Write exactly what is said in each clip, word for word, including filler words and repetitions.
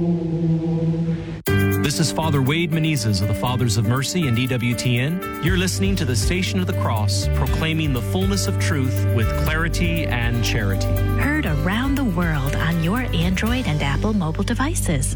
This is Father Wade Menezes of the Fathers of Mercy and E W T N. You're listening to the Station of the Cross, proclaiming the fullness of truth with clarity and charity. Heard around the world on your Android and Apple mobile devices.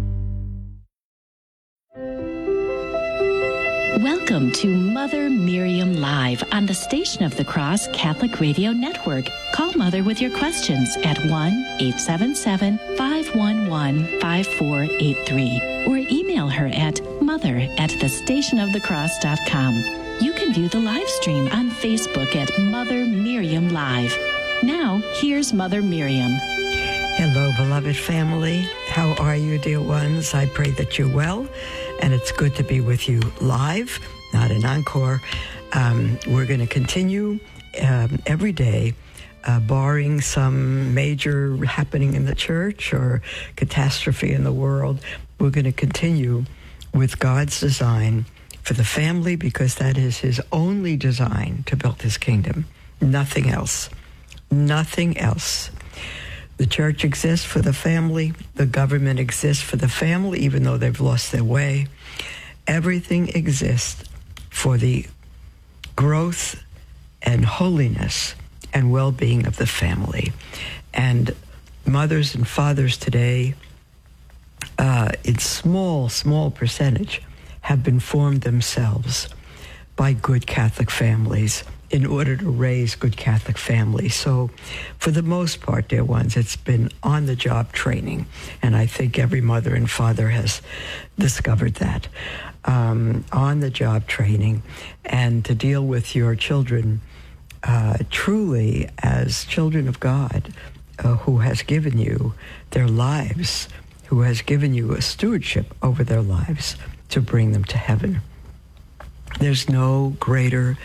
Welcome to Mother Miriam Live on the Station of the Cross Catholic Radio Network. Call Mother with your questions at one eight seven seven, five one one, five four eight three or email her at mother at the station of the cross dot com. You can view the live stream on Facebook at Mother Miriam Live. Now, here's Mother Miriam. Hello, beloved family. How are you, dear ones? I pray that you're well, and it's good to be with you live, not an encore. Um, we're going to continue um, every day, uh, barring some major happening in the church or catastrophe in the world. We're going to continue with God's design for the family, because that is his only design to build his kingdom. Nothing else. Nothing else. The church exists for the family. The government exists for the family, even though they've lost their way. Everything exists for the growth and holiness and well-being of the family. And mothers and fathers today, uh, in small, small percentage, have been formed themselves by good Catholic families in order to raise good Catholic families. So for the most part, dear ones, it's been on-the-job training. And I think every mother and father has discovered that. Um, on-the-job training, and to deal with your children uh, truly as children of God, uh, who has given you their lives, who has given you a stewardship over their lives to bring them to heaven. There's no greater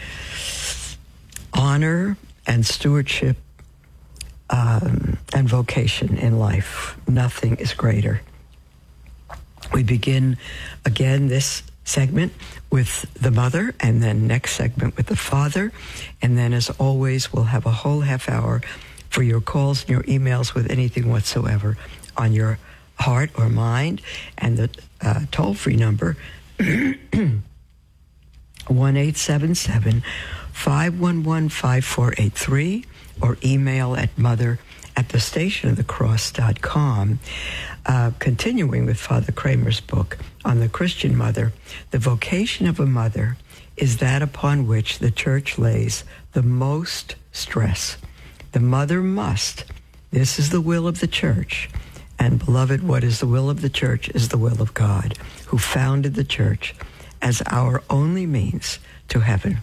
honor and stewardship um, and vocation in life. Nothing is greater. We begin again this segment with the mother, and then next segment with the father. And then, as always, we'll have a whole half hour for your calls and your emails with anything whatsoever on your heart or mind. And the uh, toll-free number, one eight seven seven, five one one, five four eight three, or email at mother at the station of the cross dot com. Uh, continuing with Father Kramer's book on the Christian mother, the vocation of a mother is that upon which the church lays the most stress. The mother must. This is the will of the church. And beloved, what is the will of the church is the will of God, who founded the church as our only means to heaven.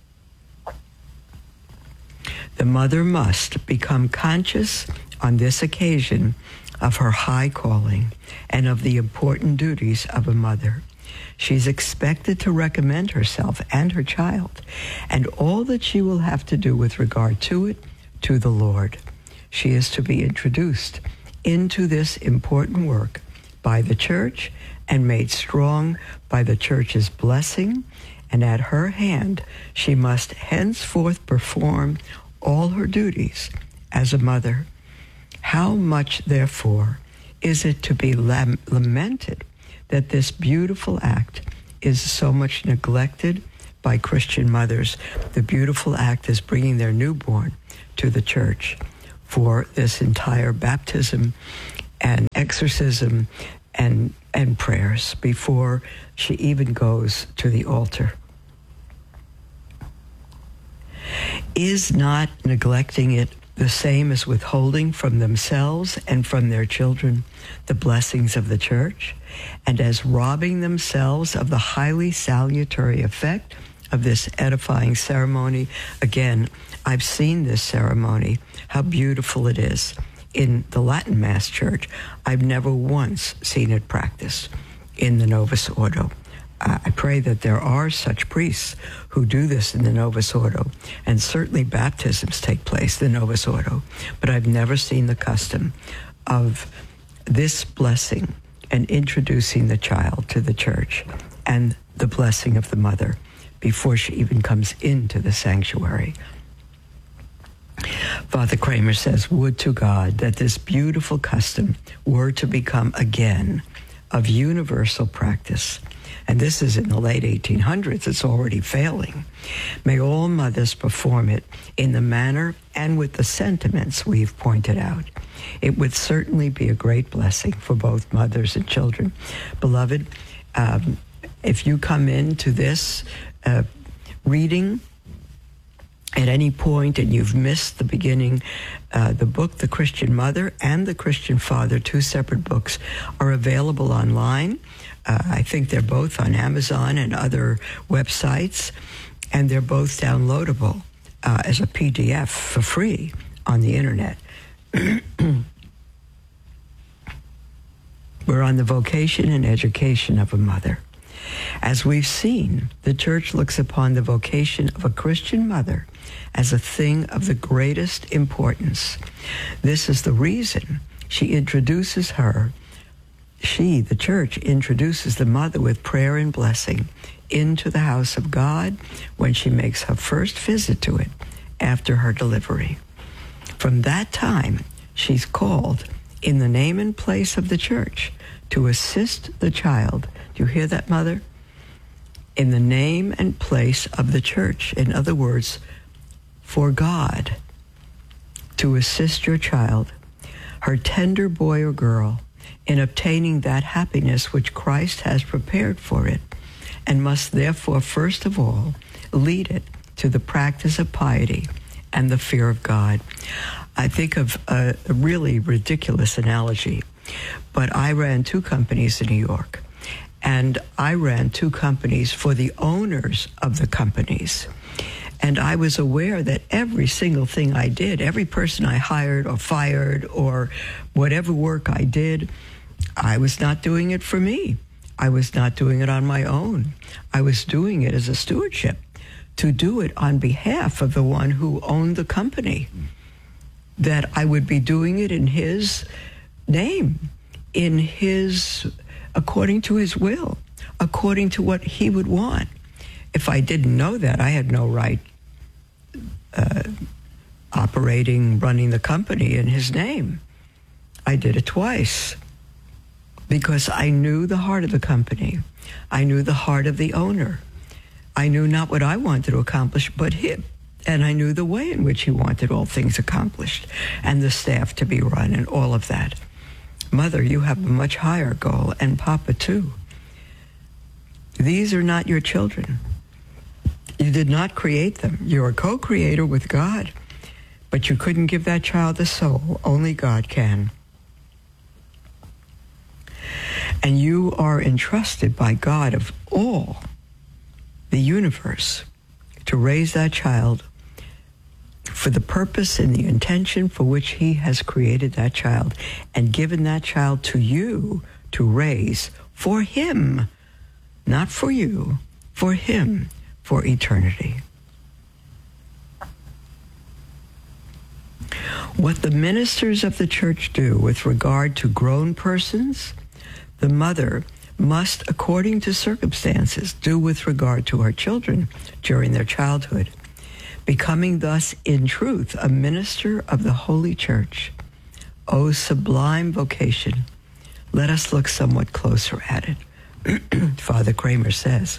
The mother must become conscious on this occasion of her high calling and of the important duties of a mother. She's expected to recommend herself and her child and all that she will have to do with regard to it to the Lord. She is to be introduced into this important work by the church and made strong by the church's blessing, and at her hand she must henceforth perform all her duties as a mother. How much, therefore, is it to be lam- lamented that this beautiful act is so much neglected by Christian mothers? The beautiful act is bringing their newborn to the church for this entire baptism and exorcism and, and prayers before she even goes to the altar. Is not neglecting it the same as withholding from themselves and from their children the blessings of the church, and as robbing themselves of the highly salutary effect of this edifying ceremony? Again, I've seen this ceremony, how beautiful it is in the Latin Mass Church. I've never once seen it practiced in the Novus Ordo. I pray that there are such priests who do this in the Novus Ordo, and certainly baptisms take place in the Novus Ordo, but I've never seen the custom of this blessing and introducing the child to the church and the blessing of the mother before she even comes into the sanctuary. Father Kramer says, would to God that this beautiful custom were to become again of universal practice. And this is in the late eighteen hundreds. It's already failing. May all mothers perform it in the manner and with the sentiments we've pointed out. It would certainly be a great blessing for both mothers and children. Beloved, um, if you come into this uh, reading at any point and you've missed the beginning, uh, the book, The Christian Mother and The Christian Father, two separate books, are available online. Uh, I think they're both on Amazon and other websites, and they're both downloadable uh, as a P D F for free on the internet. We're on the vocation and education of a mother. As we've seen, the Church looks upon the vocation of a Christian mother as a thing of the greatest importance. This is the reason she introduces her, she, the Church, introduces the mother with prayer and blessing into the house of God when she makes her first visit to it after her delivery. From that time, she's called in the name and place of the Church to assist the child. Do you hear that, Mother? In the name and place of the Church. In other words, for God to assist your child, her tender boy or girl, in obtaining that happiness which Christ has prepared for it, and must therefore first of all lead it to the practice of piety and the fear of God. I think of a really ridiculous analogy, but I ran two companies in New York, and I ran two companies for the owners of the companies. And I was aware that every single thing I did, every person I hired or fired or whatever work I did, I was not doing it for me. I was not doing it on my own. I was doing it as a stewardship, to do it on behalf of the one who owned the company, that I would be doing it in his name, in his, according to his will, according to what he would want. If I didn't know that, I had no right uh, operating, running the company in his name. I did it twice because I knew the heart of the company. I knew the heart of the owner. I knew not what I wanted to accomplish, but him. And I knew the way in which he wanted all things accomplished and the staff to be run and all of that. Mother, you have a much higher goal, and Papa too. These are not your children. You did not create them. You're a co-creator with God, but you couldn't give that child a soul. Only God can. And you are entrusted by God of all the universe to raise that child for the purpose and the intention for which he has created that child and given that child to you to raise for him, not for you, for him, for eternity. What the ministers of the Church do with regard to grown persons, the mother must, according to circumstances, do with regard to her children during their childhood, becoming thus, in truth, a minister of the Holy Church. O sublime vocation! Let us look somewhat closer at it. Father Kramer says,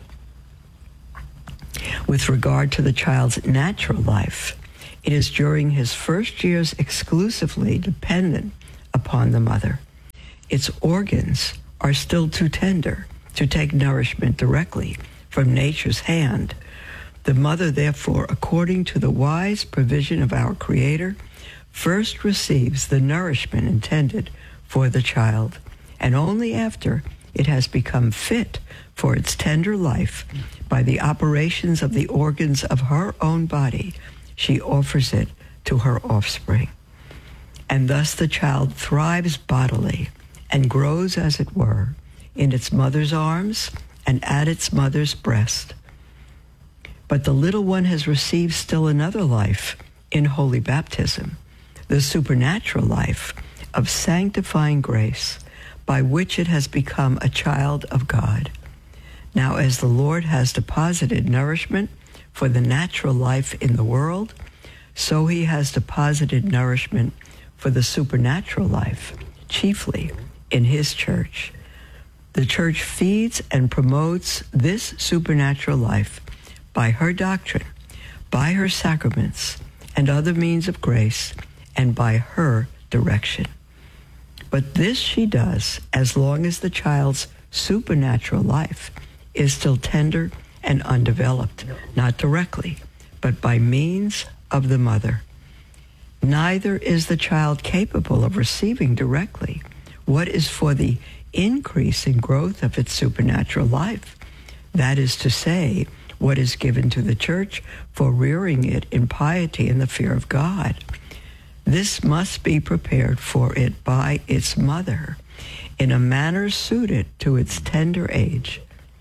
with regard to the child's natural life, it is during his first years exclusively dependent upon the mother. Its organs are still too tender to take nourishment directly from nature's hand. The mother, therefore, according to the wise provision of our Creator, first receives the nourishment intended for the child, and only after it has become fit for its tender life by the operations of the organs of her own body, she offers it to her offspring. And thus the child thrives bodily and grows, as it were, in its mother's arms and at its mother's breast. But the little one has received still another life in holy baptism, the supernatural life of sanctifying grace, by which it has become a child of God. Now, as the Lord has deposited nourishment for the natural life in the world, so he has deposited nourishment for the supernatural life, chiefly in his church. The church feeds and promotes this supernatural life by her doctrine, by her sacraments, and other means of grace, and by her direction. But this she does as long as the child's supernatural life is still tender and undeveloped, not directly, but by means of the mother. Neither is the child capable of receiving directly what is for the increase and growth of its supernatural life. That is to say, what is given to the church for rearing it in piety and the fear of God. This must be prepared for it by its mother in a manner suited to its tender age.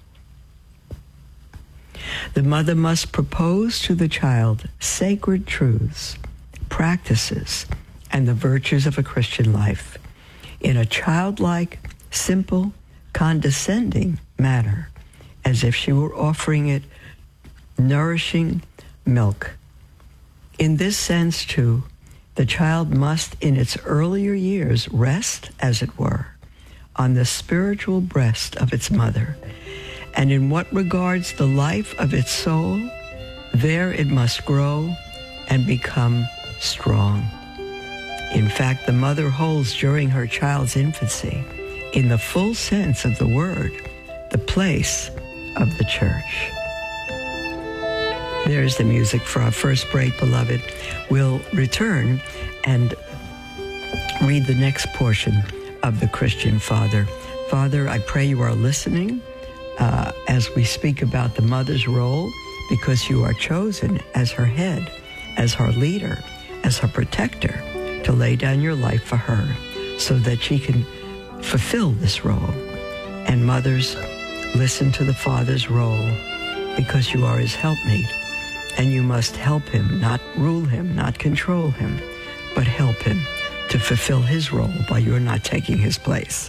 The mother must propose to the child sacred truths, practices, and the virtues of a Christian life in a childlike, simple, condescending manner, as if she were offering it nourishing milk. In this sense, too, the child must in its earlier years rest, as it were, on the spiritual breast of its mother, and in what regards the life of its soul, there it must grow and become strong. In fact, the mother holds during her child's infancy, in the full sense of the word, the place of the church. There's the music for our first break, beloved. We'll return and read the next portion of the Christian Father. Father, I pray you are listening uh, as we speak about the mother's role, because you are chosen as her head, as her leader, as her protector, to lay down your life for her so that she can fulfill this role. And mothers, listen to the Father's role, because you are his helpmate. And you must help him, not rule him, not control him, but help him to fulfill his role by your not taking his place.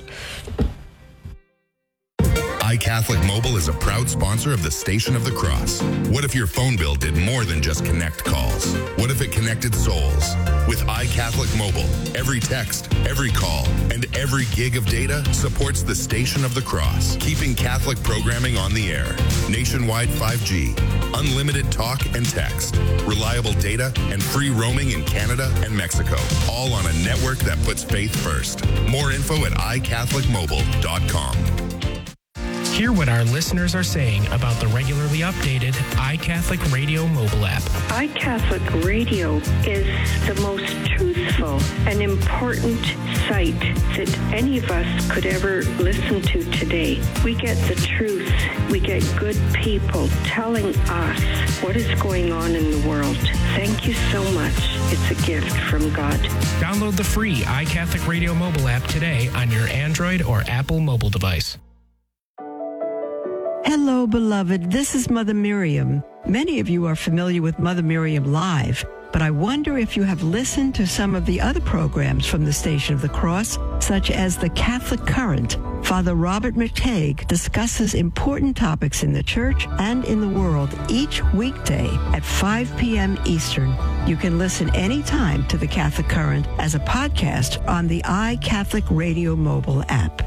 iCatholic Mobile is a proud sponsor of the Station of the Cross. What if your phone bill did more than just connect calls? What if it connected souls? With iCatholic Mobile, every text, every call, and every gig of data supports the Station of the Cross, keeping Catholic programming on the air. Nationwide five G, unlimited talk and text, reliable data, and free roaming in Canada and Mexico, all on a network that puts faith first. More info at i catholic mobile dot com. Hear what our listeners are saying about the regularly updated iCatholic Radio mobile app. iCatholic Radio is the most truthful and important site that any of us could ever listen to today. We get the truth. We get good people telling us what is going on in the world. Thank you so much. It's a gift from God. Download the free iCatholic Radio mobile app today on your Android or Apple mobile device. Hello, beloved. This is Mother Miriam. Many of you are familiar with Mother Miriam Live, but I wonder if you have listened to some of the other programs from the Station of the Cross, such as the Catholic Current. Father Robert McTague discusses important topics in the church and in the world each weekday at five p.m. Eastern. You can listen anytime to the Catholic Current as a podcast on the iCatholic Radio mobile app.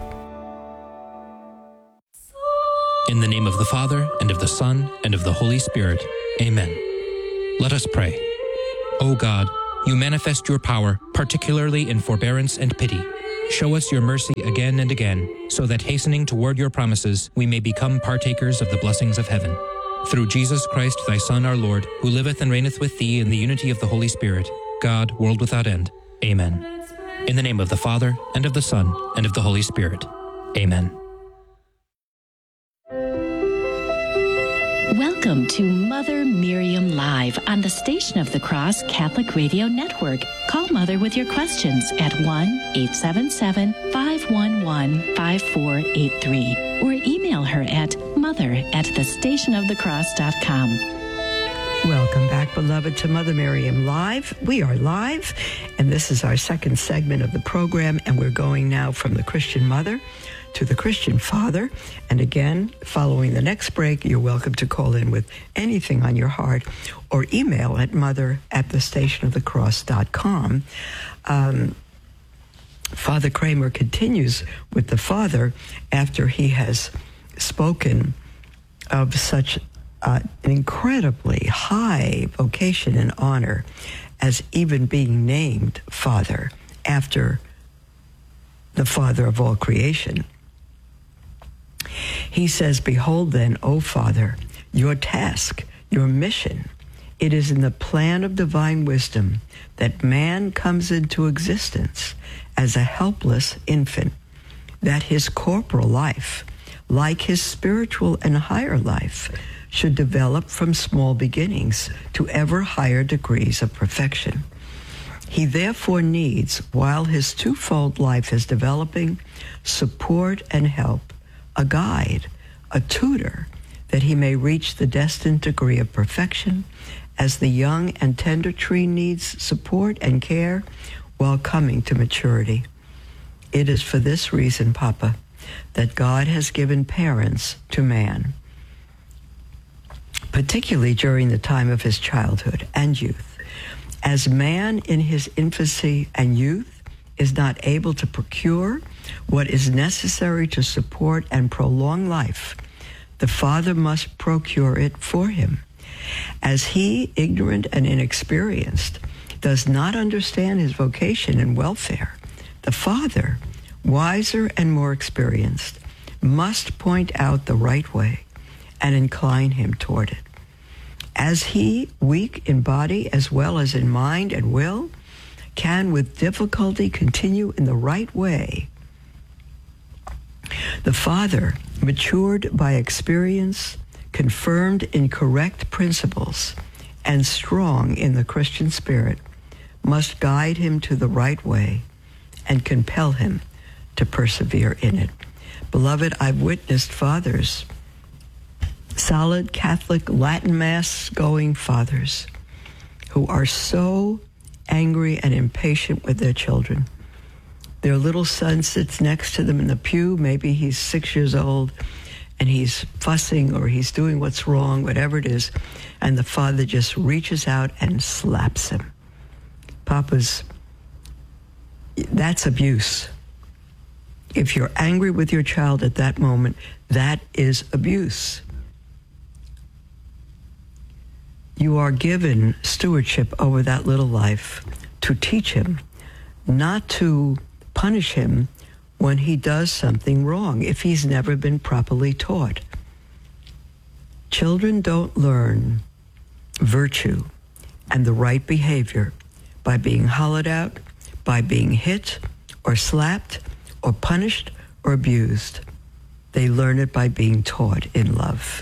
In the name of the Father, and of the Son, and of the Holy Spirit. Amen. Let us pray. O God, you manifest your power, particularly in forbearance and pity. Show us your mercy again and again, so that hastening toward your promises, we may become partakers of the blessings of heaven. Through Jesus Christ, thy Son, our Lord, who liveth and reigneth with thee in the unity of the Holy Spirit, God, world without end. Amen. In the name of the Father, and of the Son, and of the Holy Spirit. Amen. Welcome to Mother Miriam Live on the Station of the Cross Catholic Radio Network. Call Mother with your questions at one eight seven seven, five one one, five four eight three or email her at mother at the station of the cross dot com. Welcome back, beloved, to Mother Miriam Live. We are live, and this is our second segment of the program, and we're going now from the Christian mother to the Christian father. And again, following the next break, you're welcome to call in with anything on your heart or email at mother at the station of the cross dot com. Um, Father Kramer continues with the father after he has spoken of such uh, an incredibly high vocation and honor as even being named Father after the Father of all creation. He says, "Behold then, O Father, your task, your mission. It is in the plan of divine wisdom that man comes into existence as a helpless infant, that his corporal life, like his spiritual and higher life, should develop from small beginnings to ever higher degrees of perfection. He therefore needs, while his twofold life is developing, support and help, a guide, a tutor, that he may reach the destined degree of perfection, as the young and tender tree needs support and care while coming to maturity. It is for this reason, Papa, that God has given parents to man, particularly during the time of his childhood and youth. As man in his infancy and youth is not able to procure what is necessary to support and prolong life, the father must procure it for him. As he, ignorant and inexperienced, does not understand his vocation and welfare, the father, wiser and more experienced, must point out the right way and incline him toward it. As he, weak in body as well as in mind and will, can with difficulty continue in the right way, the father, matured by experience, confirmed in correct principles, and strong in the Christian spirit, must guide him to the right way and compel him to persevere in it. Beloved, I've witnessed fathers, solid Catholic Latin Mass going fathers, who are so angry and impatient with their children. Their little son sits next to them in the pew. Maybe he's six years old, and he's fussing or he's doing what's wrong, whatever it is, and the father just reaches out and slaps him. Papa's, that's abuse. If you're angry with your child at that moment, that is abuse. You are given stewardship over that little life to teach him, not to punish him when he does something wrong, if he's never been properly taught. Children don't learn virtue and the right behavior by being hollowed out, by being hit or slapped or punished or abused. They learn it by being taught in love.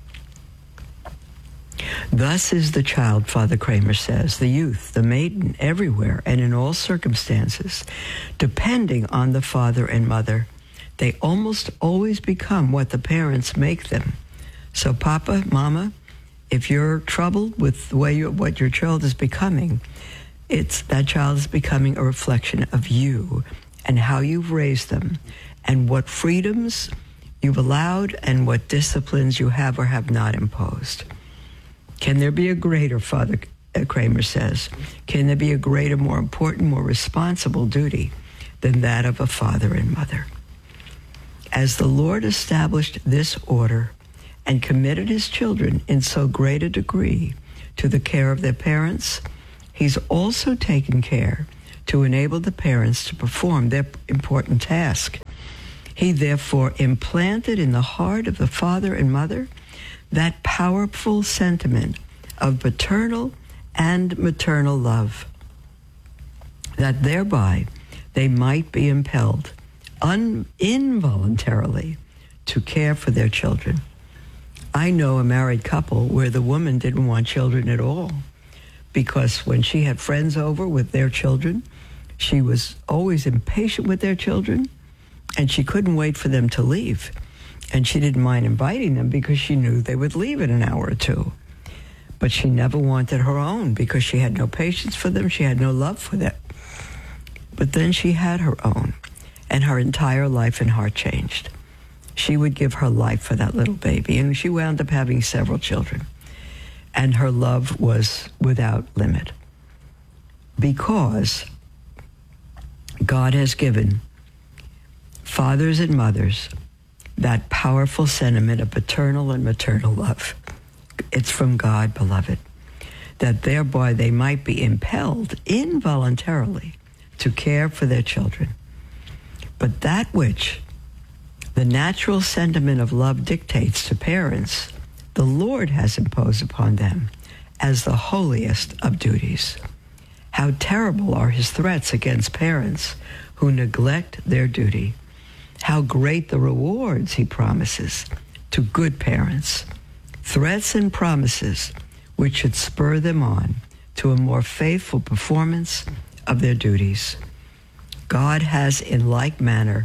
Thus is the child, Father Kramer says, the youth, the maiden, everywhere and in all circumstances, depending on the father and mother. They almost always become what the parents make them. So, Papa, Mama, if you're troubled with the way you, what your child is becoming, it's that child is becoming a reflection of you and how you've raised them and what freedoms you've allowed and what disciplines you have or have not imposed. Can there be a greater, Father Kramer says, can there be a greater, more important, more responsible duty than that of a father and mother? As the Lord established this order and committed his children in so great a degree to the care of their parents, he's also taken care to enable the parents to perform their important task. He therefore implanted in the heart of the father and mother that powerful sentiment of paternal and maternal love, that thereby they might be impelled un- involuntarily to care for their children. I know a married couple where the woman didn't want children at all, because when she had friends over with their children, she was always impatient with their children, and she couldn't wait for them to leave. And she didn't mind inviting them because she knew they would leave in an hour or two. but she never wanted her own because she had no patience for them. She had no love for them. But then she had her own, and her entire life and heart changed. She would give her life for that little baby, and she wound up having several children. And her love was without limit. Because God has given fathers and mothers that powerful sentiment of paternal and maternal love. It's from God, beloved, that thereby they might be impelled involuntarily to care for their children. But that which the natural sentiment of love dictates to parents, the Lord has imposed upon them as the holiest of duties. How terrible are his threats against parents who neglect their duty. How great the rewards he promises to good parents. Threats and promises which should spur them on to a more faithful performance of their duties. God has in like manner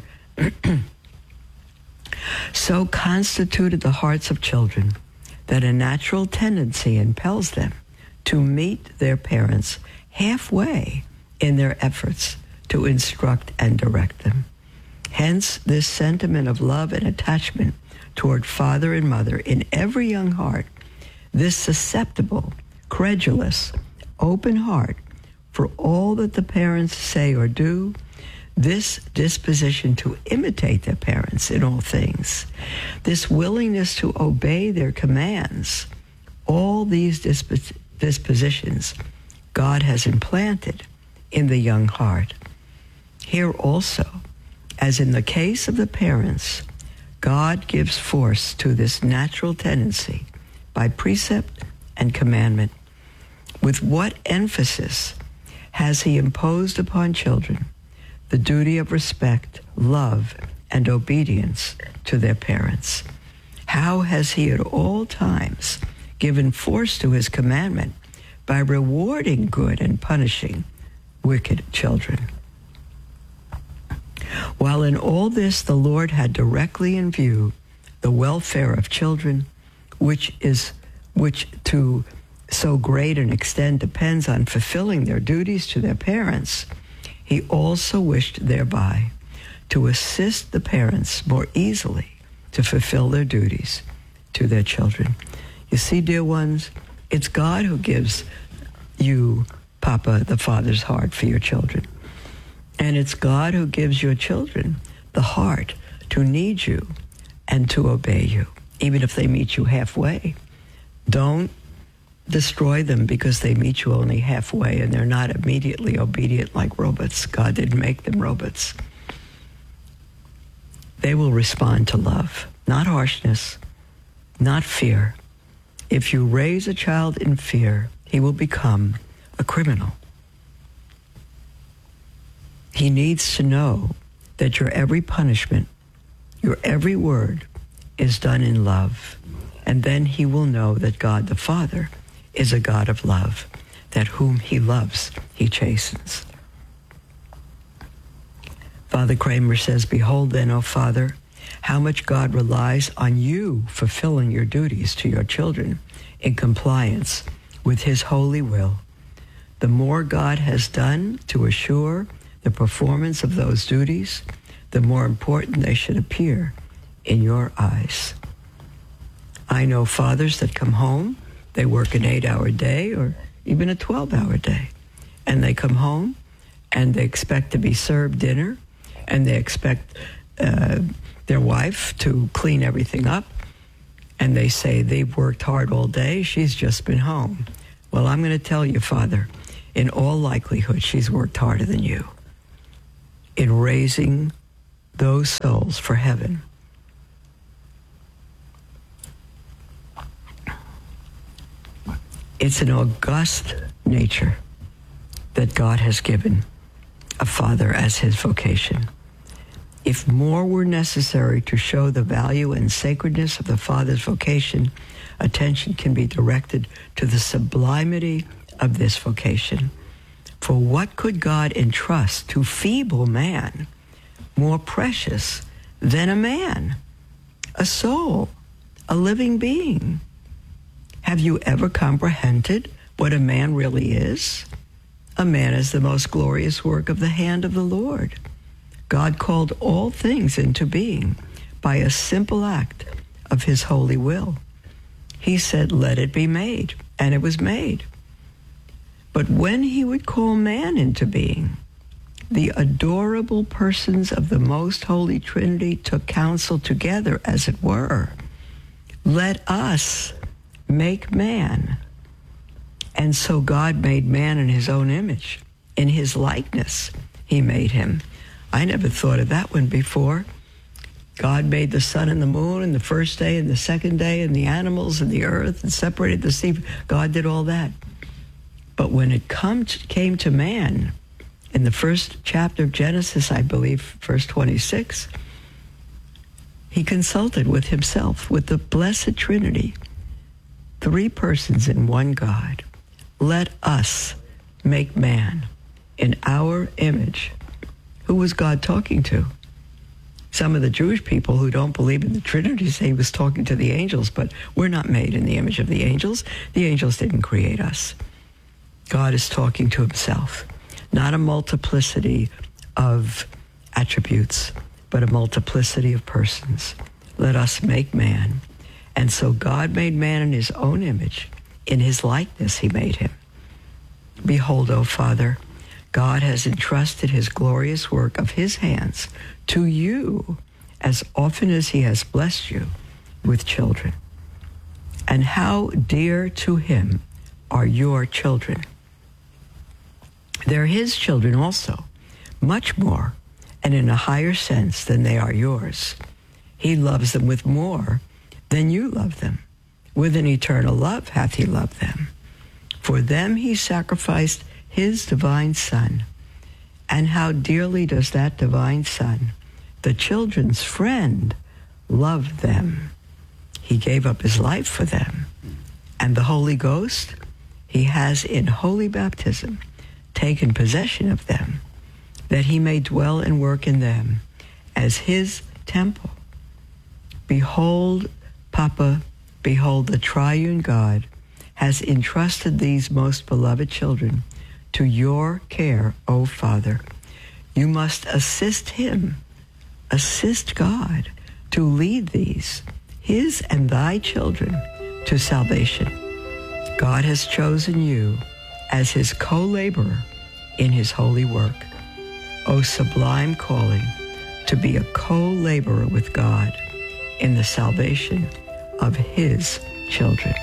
so constituted the hearts of children that a natural tendency impels them to meet their parents halfway in their efforts to instruct and direct them. Hence, this sentiment of love and attachment toward father and mother in every young heart, this susceptible, credulous, open heart for all that the parents say or do, this disposition to imitate their parents in all things, this willingness to obey their commands, all these disp- dispositions God has implanted in the young heart. Here also, as in the case of the parents, God gives force to this natural tendency by precept and commandment. With what emphasis has he imposed upon children the duty of respect, love, and obedience to their parents? How has he at all times given force to his commandment by rewarding good and punishing wicked children? While in all this the Lord had directly in view the welfare of children, which is which to so great an extent depends on fulfilling their duties to their parents, he also wished thereby to assist the parents more easily to fulfill their duties to their children. You see, dear ones, it's God who gives you, Papa, the Father's heart for your children. And it's God who gives your children the heart to need you and to obey you, even if they meet you halfway. Don't destroy them because they meet you only halfway and they're not immediately obedient like robots. God didn't make them robots. They will respond to love, not harshness, not fear. If you raise a child in fear, he will become a criminal. He needs to know that your every punishment, your every word is done in love. And then he will know that God the Father is a God of love, that whom he loves, he chastens. Father Kramer says, "Behold then, O Father, how much God relies on you fulfilling your duties to your children in compliance with his holy will. The more God has done to assure the performance of those duties, the more important they should appear in your eyes." I know fathers that come home, they work an eight-hour day or even a twelve-hour day, and they come home and they expect to be served dinner, and they expect uh, their wife to clean everything up, and they say they've worked hard all day, she's just been home. Well, I'm going to tell you, Father, in all likelihood, she's worked harder than you in raising those souls for heaven. It's an august nature that God has given a father as his vocation. If more were necessary to show the value and sacredness of the father's vocation, attention can be directed to the sublimity of this vocation. For what could God entrust to feeble man more precious than a man, a soul, a living being? Have you ever comprehended what a man really is? A man is the most glorious work of the hand of the Lord. God called all things into being by a simple act of his holy will. He said, "Let it be made," and it was made. But when he would call man into being, the adorable persons of the most holy Trinity took counsel together, as it were. Let us make man. And so God made man in his own image. In his likeness, he made him. I never thought of that one before. God made the sun and the moon and the first day and the second day and the animals and the earth and separated the sea. God did all that. But when it come to, came to man, in the first chapter of Genesis, I believe, verse twenty-six, he consulted with himself, with the blessed Trinity, three persons in one God. Let us make man in our image. Who was God talking to? Some of the Jewish people who don't believe in the Trinity say he was talking to the angels, but we're not made in the image of the angels. The angels didn't create us. God is talking to himself, not a multiplicity of attributes, but a multiplicity of persons. Let us make man. And so God made man in his own image. In his likeness he made him. Behold, O Father, God has entrusted his glorious work of his hands to you as often as he has blessed you with children. And how dear to him are your children. They're his children also, much more, and in a higher sense than they are yours. He loves them with more than you love them. With an eternal love hath he loved them. For them he sacrificed his divine Son. And how dearly does that divine Son, the children's friend, love them. He gave up his life for them. And the Holy Ghost, he has in holy baptism taken possession of them, that he may dwell and work in them as his temple. Behold, Papa, behold, the triune God has entrusted these most beloved children to your care, O Father. You must assist him, assist God to lead these, his and thy children, to salvation. God has chosen you as his co-laborer in his holy work. O sublime calling to be a co-laborer with God in the salvation of his children.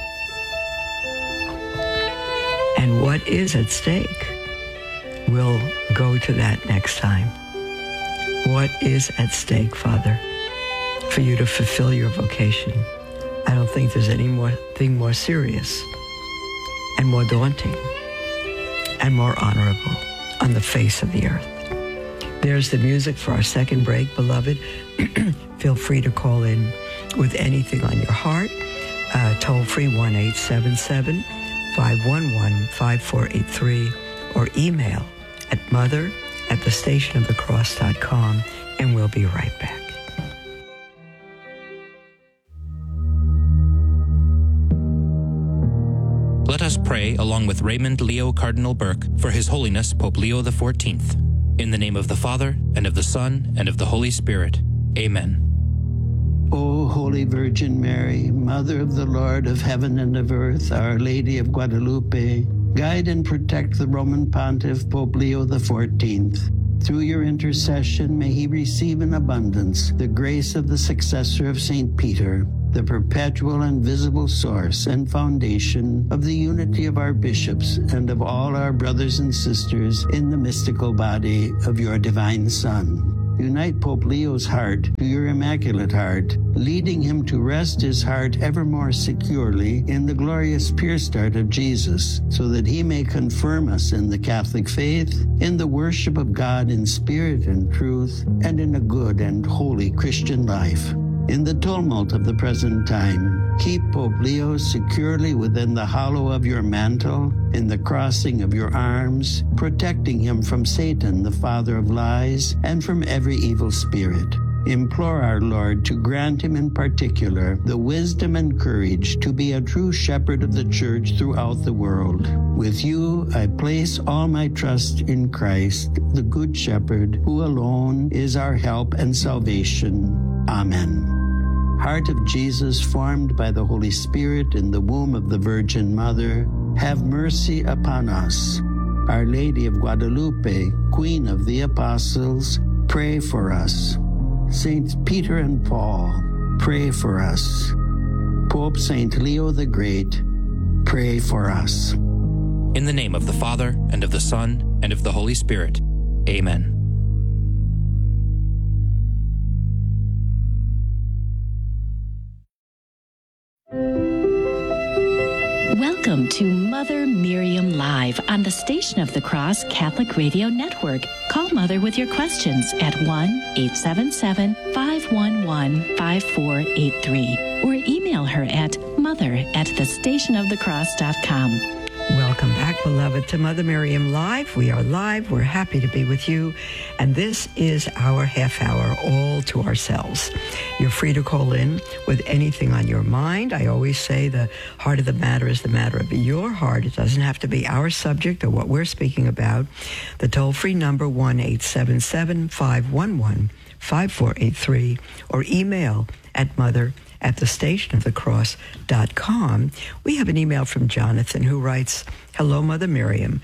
And what is at stake? We'll go to that next time. What is at stake, Father, for you to fulfill your vocation? I don't think there's any more thing more serious and more daunting and more honorable on the face of the earth. There's the music for our second break, beloved. Feel free to call in with anything on your heart. Uh, toll free one eight seven seven, five one one, five four eight three or email at mother at the station of the cross dot com, and we'll be right back. Let us pray along with Raymond Leo Cardinal Burke for His Holiness Pope Leo the fourteenth. In the name of the Father, and of the Son, and of the Holy Spirit. Amen. O Holy Virgin Mary, Mother of the Lord of heaven and of earth, Our Lady of Guadalupe, guide and protect the Roman Pontiff Pope Leo the fourteenth. Through your intercession, may he receive in abundance the grace of the successor of Saint Peter, the perpetual and visible source and foundation of the unity of our bishops and of all our brothers and sisters in the mystical body of your divine Son. Unite Pope Leo's heart to your Immaculate Heart, leading him to rest his heart ever more securely in the glorious pierced heart of Jesus, so that he may confirm us in the Catholic faith, in the worship of God in spirit and truth, and in a good and holy Christian life. In the tumult of the present time, keep Pope Leo securely within the hollow of your mantle, in the crossing of your arms, protecting him from Satan, the father of lies, and from every evil spirit. implore our Lord to grant him in particular the wisdom and courage to be a true shepherd of the church throughout the world. With you, I place all my trust in Christ, the Good Shepherd, who alone is our help and salvation. Amen. Heart of Jesus, formed by the Holy Spirit in the womb of the Virgin Mother, have mercy upon us. Our Lady of Guadalupe, Queen of the Apostles, pray for us. Saints Peter and Paul, pray for us. Pope Saint Leo the Great, pray for us. In the name of the Father, and of the Son, and of the Holy Spirit. Amen. Welcome to Mother Miriam Live on the Station of the Cross Catholic Radio Network. Call Mother with your questions at one eight seven seven, five one one, five four eight three or email her at mother at the station of the cross dot com. Welcome back, beloved, to Mother Miriam Live. We are live. We're happy to be with you. And this is our half hour all to ourselves. You're free to call in with anything on your mind. I always say the heart of the matter is the matter of your heart. It doesn't have to be our subject or what we're speaking about. The toll-free number, one eight seven seven, five one one, five four eight three, or email at mother at the station of the cross dot com. We have an email from Jonathan who writes, "Hello, Mother Miriam.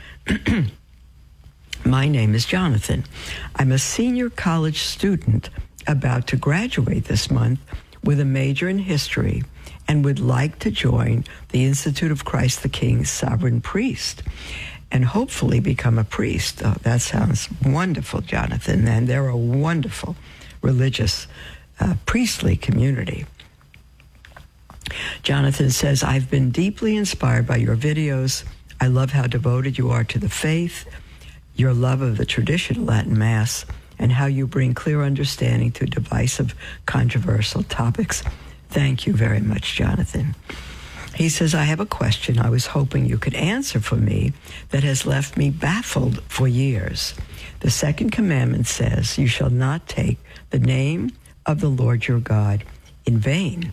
My name is Jonathan. I'm a senior college student about to graduate this month with a major in history and would like to join the Institute of Christ the King's Sovereign Priest and hopefully become a priest." Oh, that sounds wonderful, Jonathan. And they're a wonderful religious uh, priestly community. Jonathan says, "I've been deeply inspired by your videos. I love how devoted you are to the faith, your love of the traditional Latin Mass, and how you bring clear understanding to divisive, controversial topics. Thank you very much, Jonathan." He says, "I have a question I was hoping you could answer for me that has left me baffled for years. The second commandment says, 'You shall not take the name of the Lord your God in vain.'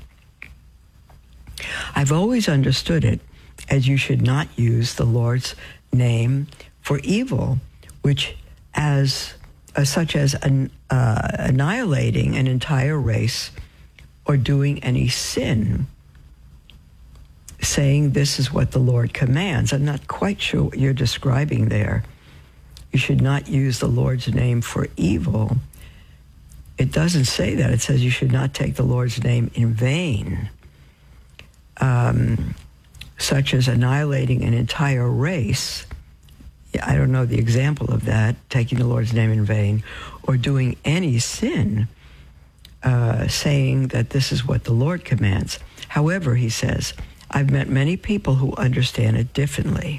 I've always understood it as you should not use the Lord's name for evil, which as uh, such as an, uh, annihilating an entire race or doing any sin, saying this is what the Lord commands." I'm not quite sure what you're describing there. You should not use the Lord's name for evil. It doesn't say that. It says you should not take the Lord's name in vain. Um, such as annihilating an entire race. I don't know the example of that, taking the Lord's name in vain, or doing any sin, uh, saying that this is what the Lord commands. However, he says, I've met many people who understand it differently.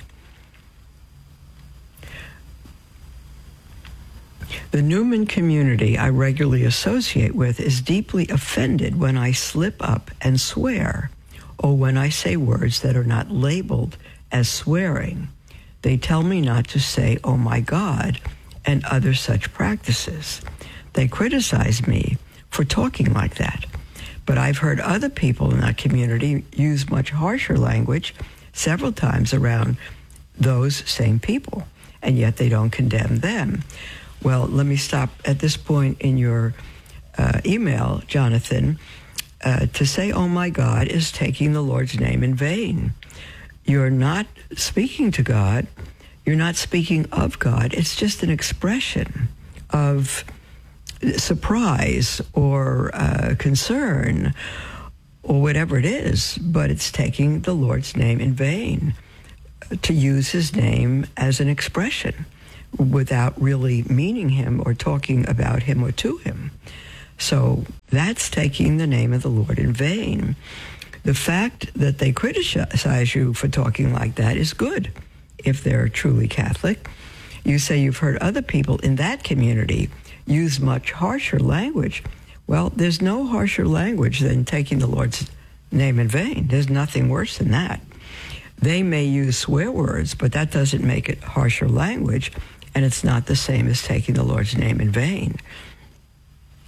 The Newman community I regularly associate with is deeply offended when I slip up and swear, or when I say words that are not labeled as swearing. They tell me not to say, "Oh my God," and other such practices. They criticize me for talking like that. But I've heard other people in that community use much harsher language several times around those same people, and yet they don't condemn them. Well, let me stop at this point in your uh, email, Jonathan. Uh, to say, "Oh my God," is taking the Lord's name in vain. You're not speaking to God. You're not speaking of God. It's just an expression of surprise or uh, concern or whatever it is, but it's taking the Lord's name in vain to use his name as an expression without really meaning him or talking about him or to him. So that's taking the name of the Lord in vain. The fact that they criticize you for talking like that is good if they're truly Catholic. You say you've heard other people in that community use much harsher language. Well, there's no harsher language than taking the Lord's name in vain. There's nothing worse than that. They may use swear words, but that doesn't make it harsher language, and it's not the same as taking the Lord's name in vain.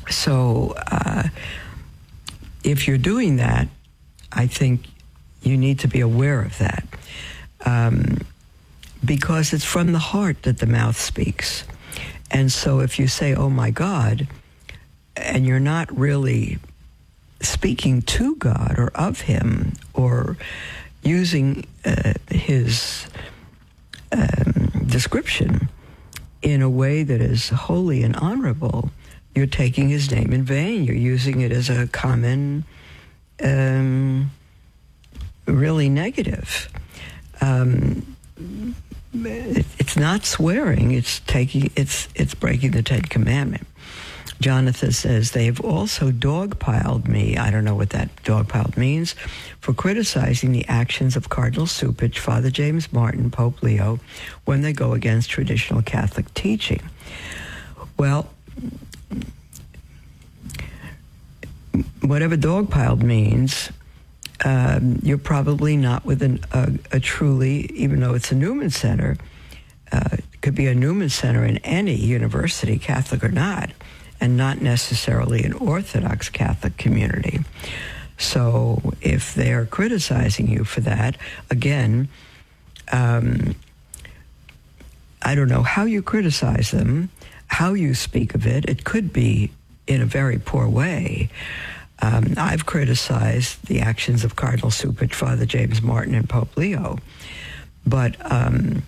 So uh, if you're doing that, I think you need to be aware of that. Um, because it's from the heart that the mouth speaks. And so if you say, oh my God, and you're not really speaking to God or of him or using uh, his um, description in a way that is holy and honorable, you're taking his name in vain. You're using it as a common, um, really negative. Um, it, it's not swearing. It's taking. It's it's breaking the Ten Commandment. Jonathan says, they have also dogpiled me, I don't know what that dogpiled means, for criticizing the actions of Cardinal Cupich, Father James Martin, Pope Leo, when they go against traditional Catholic teaching. Well, whatever dogpiled means, um, you're probably not within a, a truly, even though it's a Newman Center, uh, it could be a Newman Center in any university, Catholic or not, and not necessarily an Orthodox Catholic community. So if they're criticizing you for that, again, um, I don't know how you criticize them, how you speak of it. It could be in a very poor way. Um, I've criticized the actions of Cardinal Cupich, Father James Martin, and Pope Leo, but um,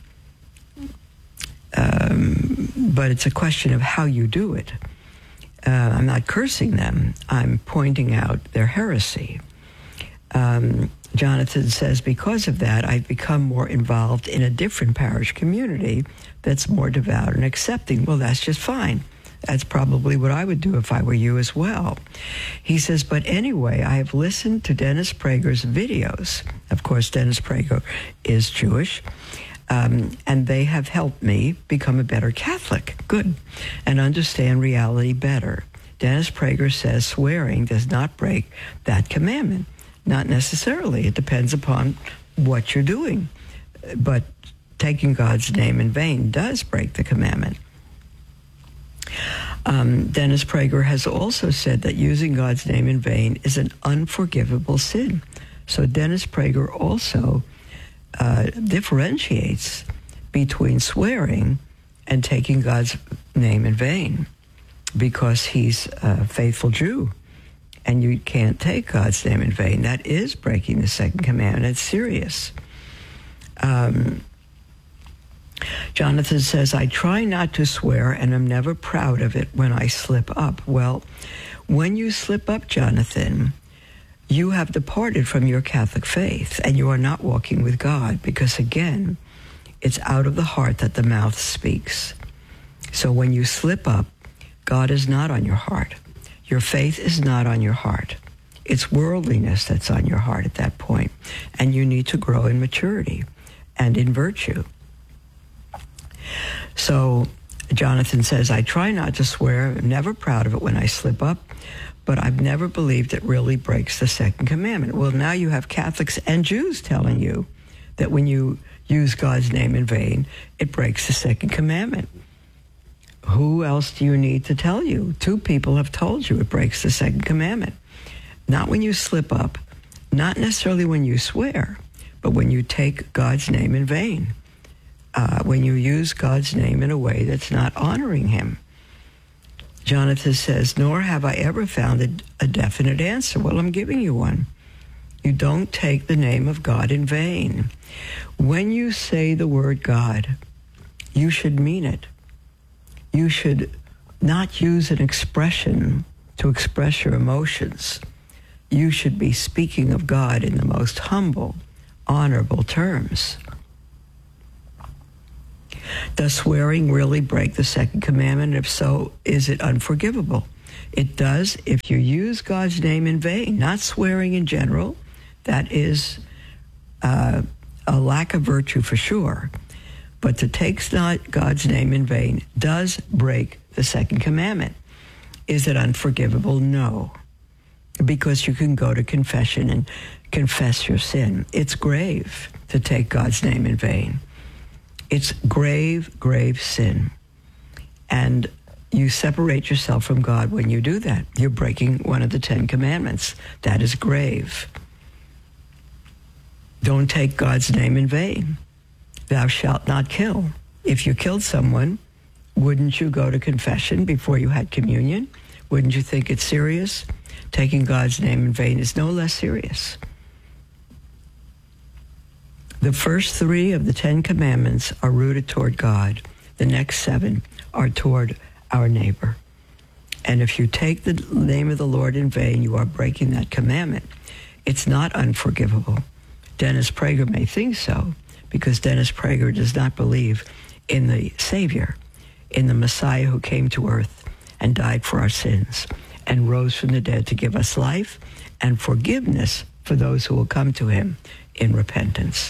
um, but it's a question of how you do it. Uh, I'm not cursing them. I'm pointing out their heresy. Um, Jonathan says, because of that, I've become more involved in a different parish community that's more devout and accepting. Well, that's just fine. That's probably what I would do if I were you as well. He says, but anyway, I have listened to Dennis Prager's videos. Of course, Dennis Prager is Jewish. Um, and they have helped me become a better Catholic. Good. And understand reality better. Dennis Prager says swearing does not break that commandment. Not necessarily. It depends upon what you're doing. But taking God's name in vain does break the commandment. Um, Dennis Prager has also said that using God's name in vain is an unforgivable sin. So Dennis Prager also Uh, differentiates between swearing and taking God's name in vain, because he's a faithful Jew and you can't take God's name in vain. That is breaking the second commandment. It's serious. Um, Jonathan says, I try not to swear and I'm never proud of it when I slip up. Well, when you slip up, Jonathan, you have departed from your Catholic faith and you are not walking with God, because, again, it's out of the heart that the mouth speaks. So when you slip up, God is not on your heart. Your faith is not on your heart. It's worldliness that's on your heart at that point, and you need to grow in maturity and in virtue. So Jonathan says, I try not to swear, I'm never proud of it when I slip up, but I've never believed it really breaks the second commandment. Well, now you have Catholics and Jews telling you that when you use God's name in vain, it breaks the second commandment. Who else do you need to tell you? Two people have told you it breaks the second commandment. Not when you slip up, not necessarily when you swear, but when you take God's name in vain, uh, when you use God's name in a way that's not honoring him. Jonathan says, nor have I ever found a, a definite answer. Well, I'm giving you one. You don't take the name of God in vain. When you say the word God, you should mean it. You should not use an expression to express your emotions. You should be speaking of God in the most humble, honorable terms. Does swearing really break the second commandment? If so, is it unforgivable? It does if you use God's name in vain, not swearing in general. That is uh, a lack of virtue for sure. But to take not God's name in vain does break the second commandment. Is it unforgivable? No. Because you can go to confession and confess your sin. It's grave to take God's name in vain. It's grave, grave sin. And You separate yourself from God when you do that. You're breaking one of the Ten Commandments. That is grave. Don't take God's name in vain. Thou shalt not kill. If you killed someone, wouldn't you go to confession before you had communion? Wouldn't you think it's serious? Taking God's name in vain is no less serious. The first three of the Ten Commandments are rooted toward God. The next seven are toward our neighbor. And if you take the name of the Lord in vain, you are breaking that commandment. It's not unforgivable. Dennis Prager may think so, because Dennis Prager does not believe in the Savior, in the Messiah who came to earth and died for our sins and rose from the dead to give us life and forgiveness for those who will come to him in repentance.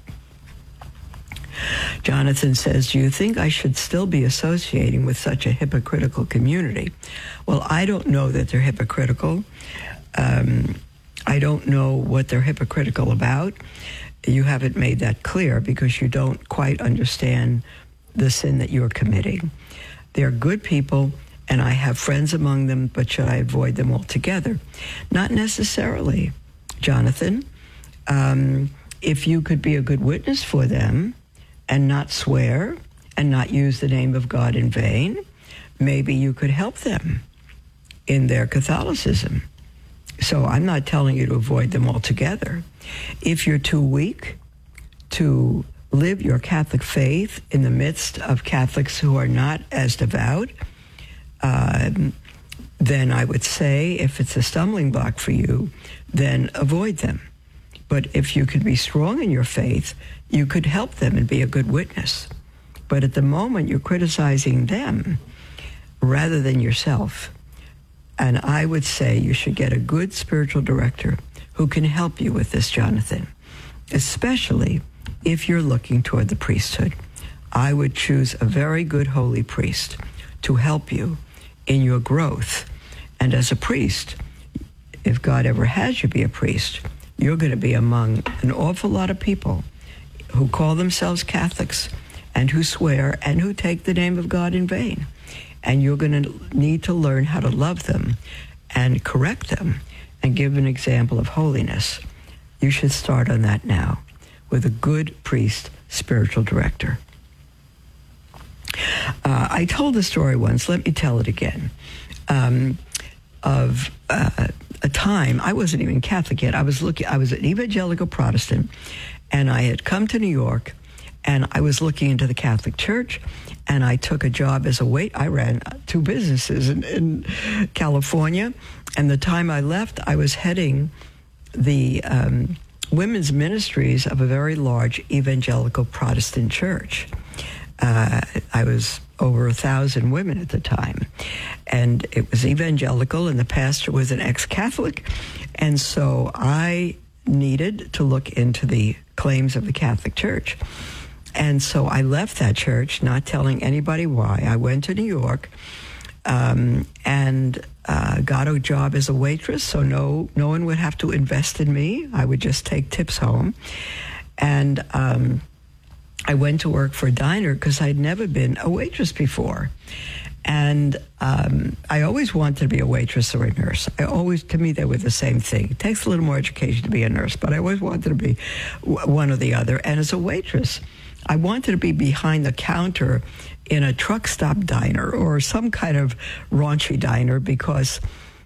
Jonathan says, do you think I should still be associating with such a hypocritical community? Well, I don't know that they're hypocritical. Um, I don't know what they're hypocritical about. You haven't made that clear because you don't quite understand the sin that you're committing. They're good people, and I have friends among them, but should I avoid them altogether? Not necessarily, Jonathan. Um, if you could be a good witness for them and not swear and not use the name of God in vain, maybe you could help them in their Catholicism. So I'm not telling you to avoid them altogether. If you're too weak to live your Catholic faith in the midst of Catholics who are not as devout, um, then I would say if it's a stumbling block for you, then avoid them. But if you could be strong in your faith, you could help them and be a good witness. But at the moment, you're criticizing them rather than yourself. And I would say you should get a good spiritual director who can help you with this, Jonathan, especially if you're looking toward the priesthood. I would choose a very good holy priest to help you in your growth. And as a priest, if God ever has you be a priest, you're going to be among an awful lot of people who call themselves Catholics and who swear and who take the name of God in vain. And you're going to need to learn how to love them and correct them and give an example of holiness. You should start on that now with a good priest, spiritual director. Uh, I told the story once, let me tell it again, um, of uh, a time, I wasn't even Catholic yet, I was looking, I was an evangelical Protestant, and I had come to New York, and I was looking into the Catholic Church, and I took a job as a wait. I ran two businesses in, in California, and the time I left, I was heading the um, women's ministries of a very large evangelical Protestant church. Uh, I was over a thousand women at the time, and it was evangelical, and the pastor was an ex-Catholic, and so I needed to look into the claims of the Catholic Church. And so I left that church, not telling anybody why. I went to New York um, and uh, got a job as a waitress, so no no one would have to invest in me. I would just take tips home. And um, I went to work for a diner because I'd never been a waitress before. And um, I always wanted to be a waitress or a nurse. I always, to me, they were the same thing. It takes a little more education to be a nurse, but I always wanted to be w- one or the other. And as a waitress, I wanted to be behind the counter in a truck stop diner or some kind of raunchy diner because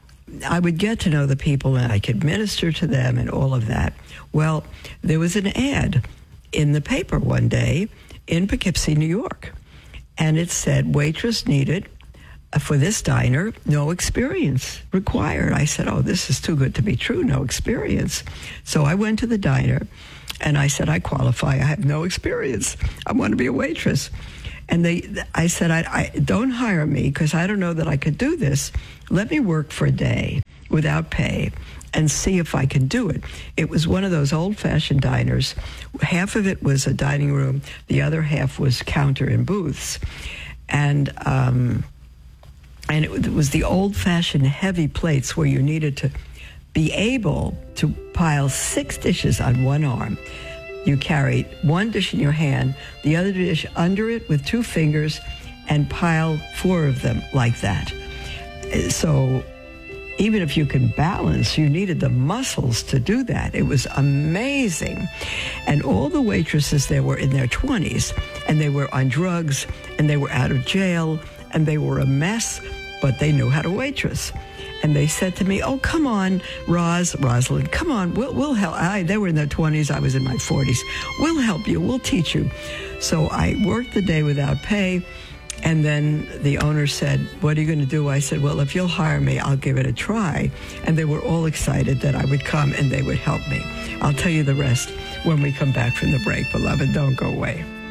I would get to know the people and I could minister to them and all of that. Well, there was an ad in the paper one day in Poughkeepsie, New York, and it said, waitress needed for this diner, no experience required. I said, oh, this is too good to be true, no experience. So I went to the diner, and I said, I qualify. I have no experience. I want to be a waitress. And they, I said, I, I don't hire me because I don't know that I could do this. Let me work for a day without pay and see if I can do it. It was one of those old-fashioned diners. Half of it was a dining room. The other half was counter and booths. And um, and it, it was the old-fashioned heavy plates where you needed to be able to pile six dishes on one arm. You carried one dish in your hand, the other dish under it with two fingers, and pile four of them like that. So even if you can balance, you needed the muscles to do that. It was amazing. And all the waitresses there were in their twenties, and they were on drugs, and they were out of jail, and they were a mess, but they knew how to waitress. And they said to me, oh, come on, Roz, Rosalind, come on, we'll, we'll help. I, they were in their twenties, I was in my forties. We'll help you, we'll teach you. So I worked the day without pay, and then the owner said, what are you going to do? I said, well, if you'll hire me, I'll give it a try. And they were all excited that I would come and they would help me. I'll tell you the rest when we come back from the break, beloved. Don't go away.